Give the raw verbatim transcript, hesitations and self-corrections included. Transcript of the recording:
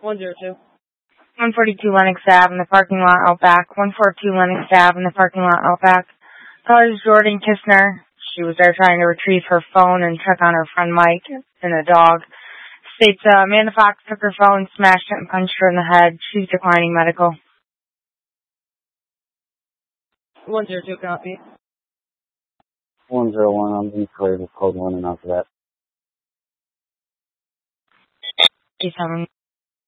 one zero two. one forty-two Lennox Ave in the parking lot out back. one forty-two Lennox Ave in the parking lot out back. Caller is Jordan Kistner. She was there trying to retrieve her phone and check on her friend Mike and a dog. States uh, Amanda Fox took her phone, smashed it, and punched her in the head. She's declining medical. one zero two, copy. one zero one, I'm being cleared with code one and after that. eighty-seven.